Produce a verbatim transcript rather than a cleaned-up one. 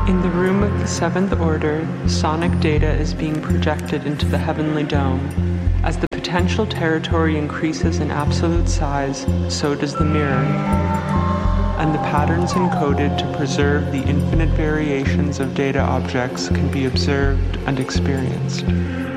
In the room of the Seventh Order, sonic data is being projected into the heavenly dome. As the potential territory increases in absolute size, so does the mirror, and the patterns encoded to preserve the infinite variations of data objects can be observed and experienced.